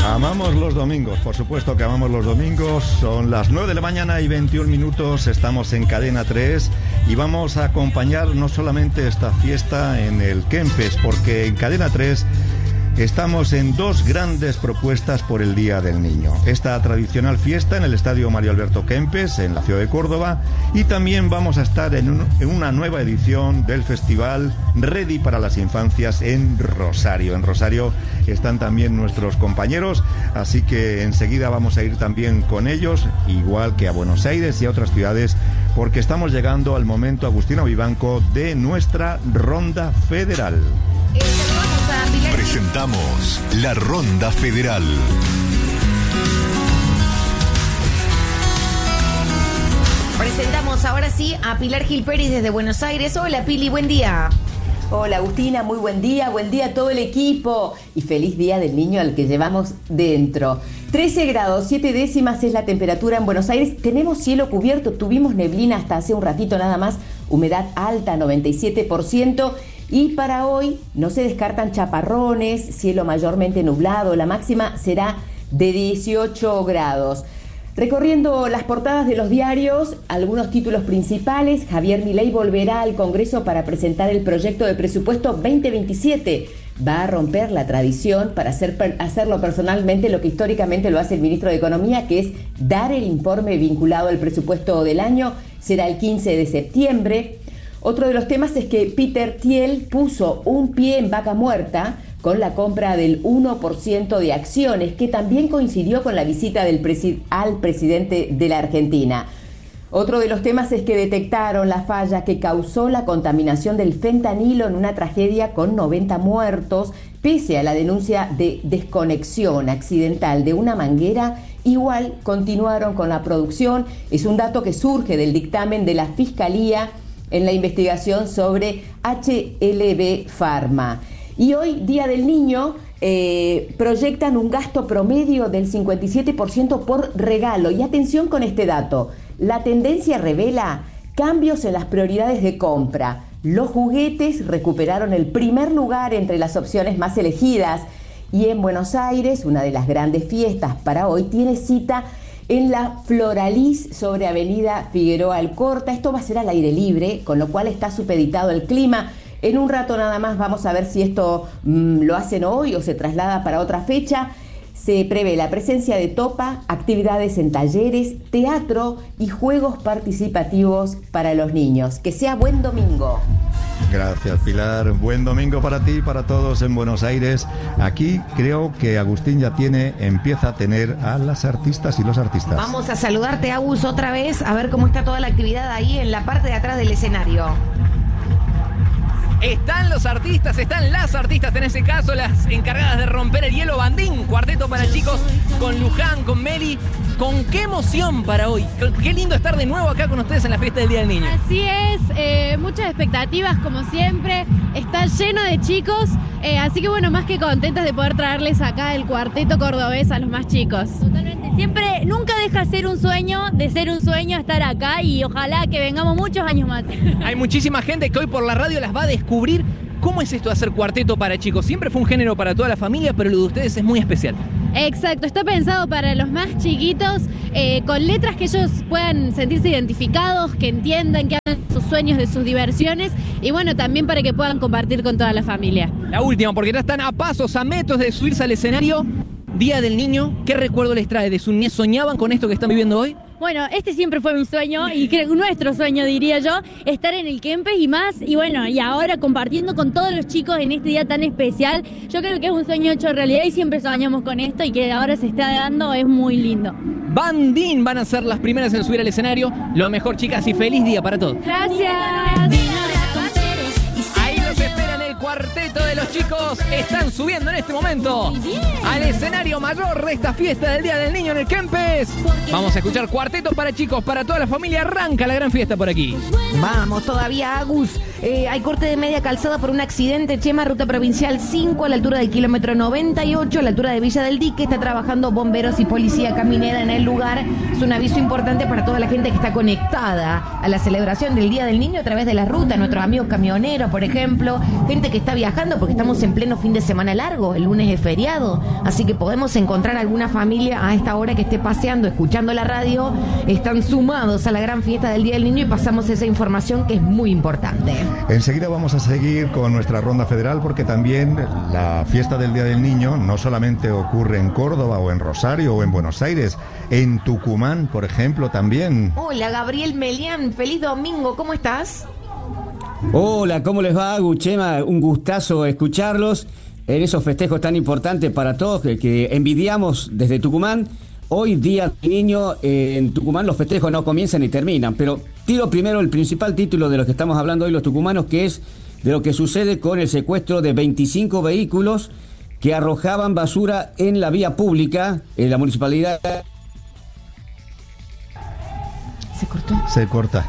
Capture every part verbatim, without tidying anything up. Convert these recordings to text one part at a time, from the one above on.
Amamos los domingos, por supuesto que amamos los domingos. Son las nueve de la mañana y veintiún minutos, estamos en Cadena tres y vamos a acompañar no solamente esta fiesta en el Kempes, porque en Cadena tres estamos en dos grandes propuestas por el Día del Niño. Esta tradicional fiesta en el Estadio Mario Alberto Kempes, en la ciudad de Córdoba, y también vamos a estar en, un, en una nueva edición del Festival Ready para las Infancias en Rosario. En Rosario están también nuestros compañeros, así que enseguida vamos a ir también con ellos, igual que a Buenos Aires y a otras ciudades, porque estamos llegando al momento, Agustina Vivanco, de nuestra Ronda Federal. Presentamos la Ronda Federal. Presentamos ahora sí a Pilar Gil Pérez desde Buenos Aires. Hola Pili, buen día. Hola Agustina, muy buen día, buen día a todo el equipo y feliz Día del Niño al que llevamos dentro. trece grados, siete décimas es la temperatura en Buenos Aires. Tenemos cielo cubierto, tuvimos neblina hasta hace un ratito nada más, humedad alta, noventa y siete por ciento. Y para hoy no se descartan chaparrones, cielo mayormente nublado, la máxima será de dieciocho grados. Recorriendo las portadas de los diarios, algunos títulos principales: Javier Milei volverá al Congreso para presentar el proyecto de presupuesto veinte veintisiete. Va a romper la tradición para hacer, hacerlo personalmente, lo que históricamente lo hace el ministro de Economía, que es dar el informe vinculado al presupuesto del año. Será el quince de septiembre. Otro de los temas es que Peter Thiel puso un pie en vaca muerta con la compra del uno por ciento de acciones, que también coincidió con la visita del presi- al presidente de la Argentina. Otro de los temas es que detectaron la falla que causó la contaminación del fentanilo en una tragedia con noventa muertos, pese a la denuncia de desconexión accidental de una manguera. Igual continuaron con la producción. Es un dato que surge del dictamen de la Fiscalía en la investigación sobre H L B Pharma. Y hoy, Día del Niño, eh, proyectan un gasto promedio del cincuenta y siete por ciento por regalo. Y atención con este dato, la tendencia revela cambios en las prioridades de compra. Los juguetes recuperaron el primer lugar entre las opciones más elegidas. Y en Buenos Aires, una de las grandes fiestas para hoy tiene cita en la Floraliz sobre Avenida Figueroa Alcorta. Esto va a ser al aire libre, con lo cual está supeditado el clima. En un rato nada más vamos a ver si esto mmm, lo hacen hoy o se traslada para otra fecha. Se prevé la presencia de topa, actividades en talleres, teatro y juegos participativos para los niños. Que sea buen domingo. Gracias, Pilar. Buen domingo para ti y para todos en Buenos Aires. Aquí creo que Agustín ya tiene, empieza a tener a las artistas y los artistas. Vamos a saludarte, Agus, otra vez, a ver cómo está toda la actividad ahí en la parte de atrás del escenario. Están los artistas, están las artistas, en ese caso las encargadas de romper el hielo. Bandín, cuarteto para chicos, con Luján, con Meli. Con qué emoción para hoy. Qué lindo estar de nuevo acá con ustedes en la fiesta del Día del Niño. Así es, eh, muchas expectativas como siempre. Está lleno de chicos, eh, así que bueno, más que contentos de poder traerles acá el cuarteto cordobés a los más chicos. Totalmente, siempre, nunca deja de ser un sueño, de ser un sueño estar acá y ojalá que vengamos muchos años más. Hay muchísima gente que hoy por la radio las va a descubrir. ¿Cómo es esto de hacer cuarteto para chicos? Siempre fue un género para toda la familia, pero lo de ustedes es muy especial. Exacto, está pensado para los más chiquitos, eh, con letras que ellos puedan sentirse identificados, que entiendan, que hablan de sus sueños, de sus diversiones, y bueno, también para que puedan compartir con toda la familia. La última, porque ya están a pasos, a metros de subirse al escenario. Día del Niño, ¿qué recuerdo les trae de su niñez? ¿Soñaban con esto que están viviendo hoy? Bueno, este siempre fue mi sueño y creo nuestro sueño, diría yo, estar en el Kempes y más, y bueno, y ahora compartiendo con todos los chicos en este día tan especial. Yo creo que es un sueño hecho realidad y siempre soñamos con esto, y que ahora se está dando es muy lindo. Bandín van a ser las primeras en subir al escenario. Lo mejor, chicas, y feliz día para todos. Gracias. Ahí los esperan el cuarteto de los chicos. Están subiendo en este momento al escenario mayor de esta fiesta del Día del Niño en el Kempes. Vamos a escuchar cuarteto para chicos, para toda la familia. Arranca la gran fiesta por aquí. Vamos, todavía, Agus. Eh, hay corte de media calzada por un accidente. Chema, ruta provincial cinco, a la altura del kilómetro noventa y ocho, a la altura de Villa del Dique. Está trabajando bomberos y policía caminera en el lugar. Es un aviso importante para toda la gente que está conectada a la celebración del Día del Niño a través de la ruta. Nuestros amigos camioneros, por ejemplo. Gente que está viajando porque estamos en pleno fin de semana largo, el lunes es feriado, así que podemos encontrar alguna familia a esta hora que esté paseando, escuchando la radio, están sumados a la gran fiesta del Día del Niño y pasamos esa información que es muy importante. Enseguida vamos a seguir con nuestra ronda federal porque también la fiesta del Día del Niño no solamente ocurre en Córdoba o en Rosario o en Buenos Aires, en Tucumán, por ejemplo, también. Hola, Gabriel Melián, feliz domingo, ¿cómo estás? Hola, ¿cómo les va, Guchema? Un gustazo escucharlos en esos festejos tan importantes para todos que, que envidiamos desde Tucumán. Hoy, Día del Niño, eh, en Tucumán los festejos no comienzan ni terminan, pero tiro primero el principal título de lo que estamos hablando hoy los tucumanos, que es de lo que sucede con el secuestro de veinticinco vehículos que arrojaban basura en la vía pública en la municipalidad. ¿Se cortó? Se corta.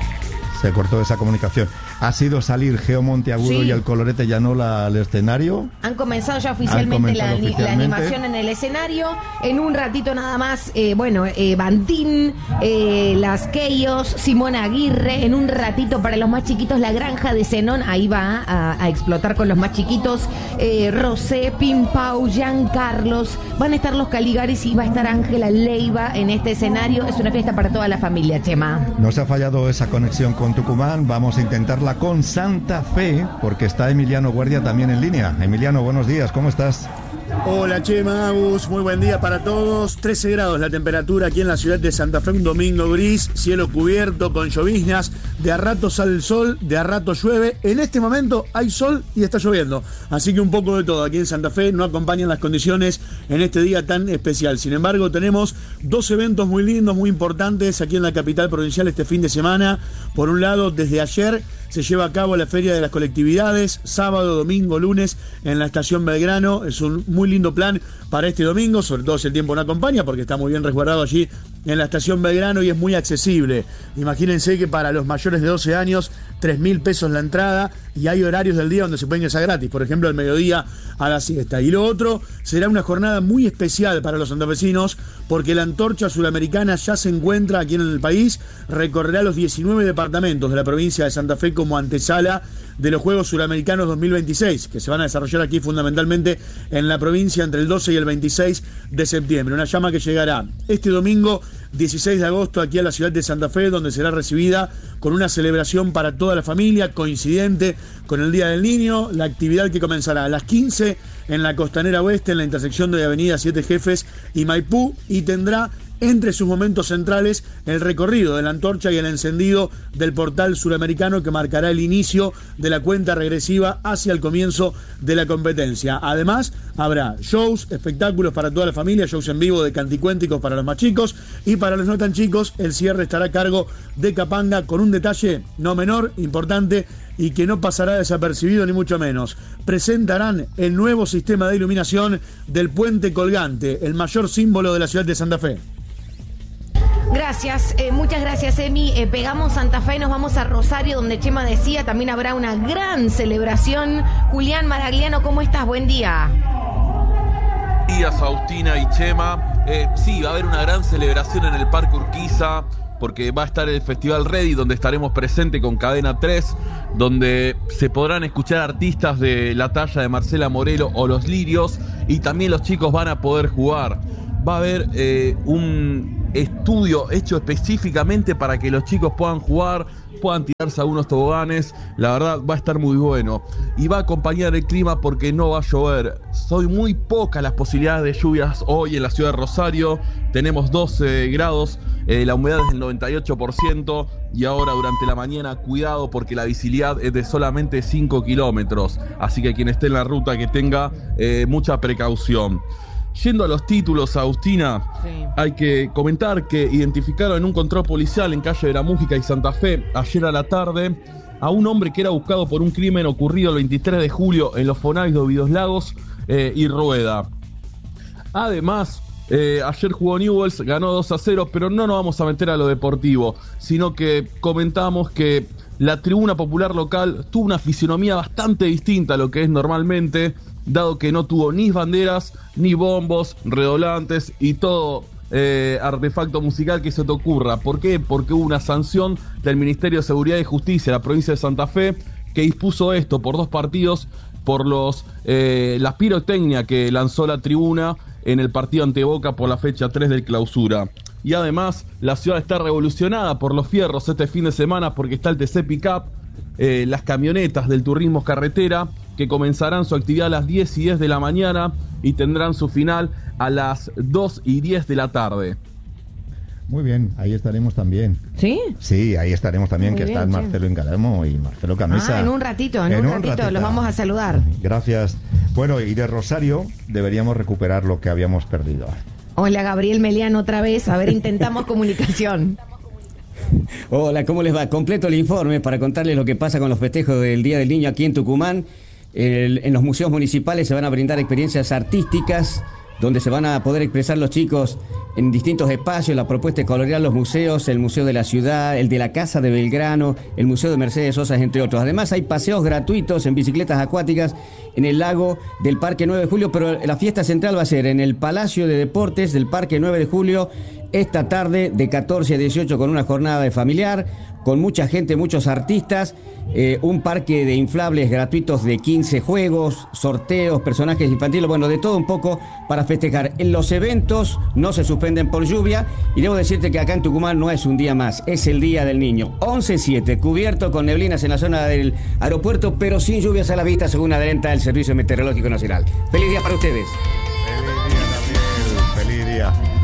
Se cortó esa comunicación. Ha sido salir Geo Monteagudo Sí. y el Colorete Llanola al escenario. Han comenzado ya oficialmente, comenzado la, ani- oficialmente. la animación en el escenario. En un ratito nada más, eh, bueno, eh, Bantín, eh, Las Keyos, Simona Aguirre. En un ratito para los más chiquitos, La Granja de Zenón. Ahí va a, a explotar con los más chiquitos. Eh, Rosé, Pimpau, Giancarlos. Van a estar los Caligaris y va a estar Ángela Leiva en este escenario. Es una fiesta para toda la familia, Chema. Nos ha fallado esa conexión con Tucumán. Vamos a intentarla con Santa Fe, porque está Emiliano Guardia también en línea. Emiliano, buenos días, ¿cómo estás? Hola Chema, Agus, muy buen día para todos. trece grados la temperatura aquí en la ciudad de Santa Fe, un domingo gris, cielo cubierto con lloviznas, de a rato sale el sol, de a rato llueve. En este momento hay sol y está lloviendo, así que un poco de todo aquí en Santa Fe, no acompañan las condiciones en este día tan especial. Sin embargo, tenemos dos eventos muy lindos, muy importantes aquí en la capital provincial este fin de semana. Por un lado, desde ayer se lleva a cabo la Feria de las Colectividades, sábado, domingo, lunes, en la Estación Belgrano. Es un muy lindo plan para este domingo, sobre todo si el tiempo no acompaña, porque está muy bien resguardado allí en la Estación Belgrano y es muy accesible. Imagínense que para los mayores de doce años, tres mil pesos la entrada, y hay horarios del día donde se puede ingresar gratis, por ejemplo, al mediodía a la siesta. Y lo otro, será una jornada muy especial para los santafesinos, porque la Antorcha Suramericana ya se encuentra aquí en el país, recorrerá los diecinueve departamentos de la provincia de Santa Fe como antesala de los Juegos Suramericanos dos mil veintiséis, que se van a desarrollar aquí fundamentalmente en la provincia entre el doce y el veintiséis de septiembre. Una llama que llegará este domingo dieciséis de agosto aquí a la ciudad de Santa Fe, donde será recibida con una celebración para toda la familia, coincidente con el Día del Niño. La actividad que comenzará a las quince en la Costanera Oeste, en la intersección de Avenida Siete Jefes y Maipú, y tendrá entre sus momentos centrales el recorrido de la antorcha y el encendido del portal suramericano que marcará el inicio de la cuenta regresiva hacia el comienzo de la competencia. Además, habrá shows, espectáculos para toda la familia, shows en vivo de canticuénticos para los más chicos, y para los no tan chicos el cierre estará a cargo de Capanga, con un detalle no menor, importante, y que no pasará desapercibido ni mucho menos. Presentarán el nuevo sistema de iluminación del puente colgante, el mayor símbolo de la ciudad de Santa Fe. Gracias, eh, muchas gracias, Emi. Eh, pegamos Santa Fe, nos vamos a Rosario, donde Chema decía, también habrá una gran celebración. Julián Maragliano, ¿cómo estás? Buen día. Buenos días, Faustina y Chema. Eh, sí, va a haber una gran celebración en el Parque Urquiza, porque va a estar el Festival Ready, donde estaremos presentes con Cadena tres, donde se podrán escuchar artistas de la talla de Marcela Morelo o Los Lirios, y también los chicos van a poder jugar. Va a haber eh, un estudio hecho específicamente para que los chicos puedan jugar, puedan tirarse algunos toboganes. La verdad va a estar muy bueno, y va a acompañar el clima porque no va a llover. Son muy pocas las posibilidades de lluvias hoy en la ciudad de Rosario. Tenemos doce grados, eh, la humedad es del noventa y ocho por ciento, y ahora durante la mañana cuidado porque la visibilidad es de solamente cinco kilómetros, así que quien esté en la ruta que tenga eh, mucha precaución. Yendo a los títulos, Agustina, sí. Hay que comentar que identificaron en un control policial en calle de la Mújica y Santa Fe ayer a la tarde a un hombre que era buscado por un crimen ocurrido el veintitrés de julio en los Fonavis de Ovidos Lagos eh, y Rueda. Además, eh, ayer jugó Newell's, ganó dos a cero, pero no nos vamos a meter a lo deportivo, sino que comentamos que la tribuna popular local tuvo una fisionomía bastante distinta a lo que es normalmente, dado que no tuvo ni banderas, ni bombos, redoblantes y todo eh, artefacto musical que se te ocurra. ¿Por qué? Porque hubo una sanción del Ministerio de Seguridad y Justicia de la provincia de Santa Fe que dispuso esto por dos partidos por los eh, las pirotecnia que lanzó la tribuna en el partido ante Boca por la fecha tres del clausura. Y además la ciudad está revolucionada por los fierros este fin de semana porque está el T C Pickup, eh, las camionetas del turismo carretera que comenzarán su actividad a las diez y diez de la mañana y tendrán su final a las dos y diez de la tarde. Muy bien, ahí estaremos también. ¿Sí? Sí, ahí estaremos también, Muy que bien, están sí. Marcelo Engalamo y Marcelo Camisa. Ah, en un ratito, en, En un, un ratito, ratito. los vamos a saludar. Gracias. Bueno, y de Rosario deberíamos recuperar lo que habíamos perdido. Hola, Gabriel Meliano otra vez. A ver, intentamos comunicación. Hola, ¿cómo les va? Completo el informe para contarles lo que pasa con los festejos del Día del Niño aquí en Tucumán. El, en los museos municipales se van a brindar experiencias artísticas donde se van a poder expresar los chicos en distintos espacios. La propuesta es colorear los museos, el Museo de la Ciudad, el de la Casa de Belgrano, el Museo de Mercedes Sosa, entre otros. Además hay paseos gratuitos en bicicletas acuáticas en el lago del Parque nueve de Julio, pero la fiesta central va a ser en el Palacio de Deportes del Parque nueve de Julio esta tarde de catorce a dieciocho con una jornada de familiar, con mucha gente, muchos artistas, eh, un parque de inflables gratuitos de quince juegos, sorteos, personajes infantiles, bueno, de todo un poco para festejar. En los eventos no se suspenden por lluvia y debo decirte que acá en Tucumán no es un día más, es el Día del Niño. once siete, cubierto con neblinas en la zona del aeropuerto, pero sin lluvias a la vista, según adelanta el Servicio Meteorológico Nacional. Feliz día para ustedes. Feliz día, Gabriel. Feliz día.